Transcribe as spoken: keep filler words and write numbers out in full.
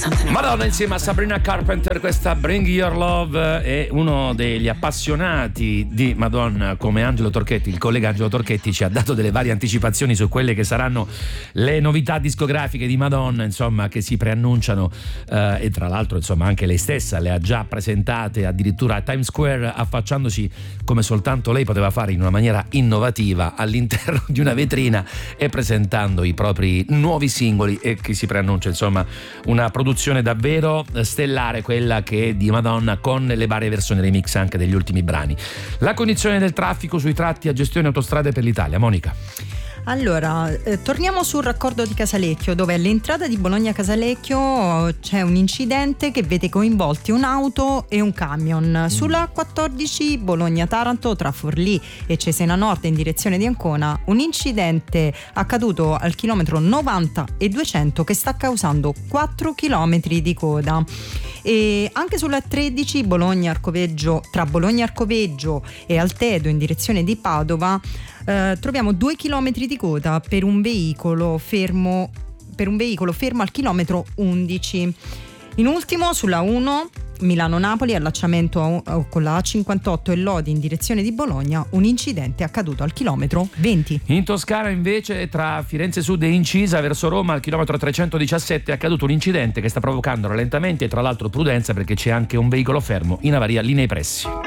Madonna insieme a Sabrina Carpenter, questa Bring Your Love. È uno degli appassionati di Madonna come Angelo Torchetti. Il collega Angelo Torchetti ci ha dato delle varie anticipazioni su quelle che saranno le novità discografiche di Madonna, insomma, che si preannunciano, eh, e tra l'altro insomma anche lei stessa le ha già presentate addirittura a Times Square, affacciandosi come soltanto lei poteva fare in una maniera innovativa all'interno di una vetrina e presentando i propri nuovi singoli, e che si preannuncia insomma una produzione davvero stellare, quella che è di Madonna, con le varie versioni remix anche degli ultimi brani. La cognizione del traffico sui tratti a gestione autostrade per l'Italia, Monica. Allora, eh, torniamo sul raccordo di Casalecchio, dove all'entrata di Bologna Casalecchio c'è un incidente che vede coinvolti un'auto e un camion. Sulla quattordici Bologna-Taranto tra Forlì e Cesena Nord in direzione di Ancona, un incidente accaduto al chilometro novanta e duecento che sta causando quattro chilometri di coda. E anche sulla tredici Bologna-Arcoveggio, tra Bologna-Arcoveggio e Altedo in direzione di Padova, eh, troviamo due chilometri di coda per un veicolo fermo per un veicolo fermo al chilometro undici. In ultimo sulla uno Milano-Napoli, allacciamento con la A cinquantotto e Lodi in direzione di Bologna, un incidente accaduto al chilometro venti. In Toscana invece tra Firenze Sud e Incisa verso Roma al chilometro trecentodiciassette è accaduto un incidente che sta provocando rallentamenti e tra l'altro prudenza, perché c'è anche un veicolo fermo in avaria linei pressi.